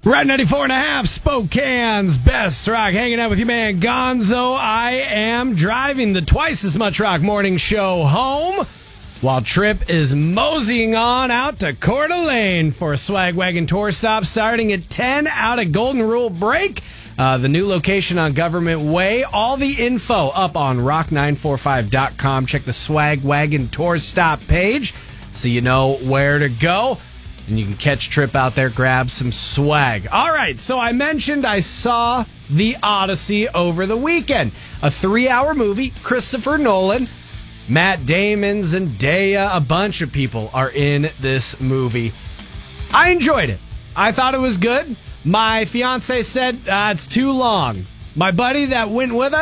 Right 94.5, Spokane's best rock. Hanging out with your man Gonzo. I am driving the twice as much rock morning show home, while Trip is moseying on out to Coeur d'Alene for a Swag Wagon tour stop starting at 10 out at Golden Rule Break. The new location on Government Way. All the info up on rock945.com. Check the Swag Wagon tour stop page so you know where to go. And you can catch Trip out there, grab some swag. All right, so I mentioned I saw The Odyssey over the weekend. A 3-hour movie, Christopher Nolan, Matt Damon, Zendaya, a bunch of people are in this movie. I enjoyed it. I thought it was good. My fiance said it's too long. My buddy that went with us,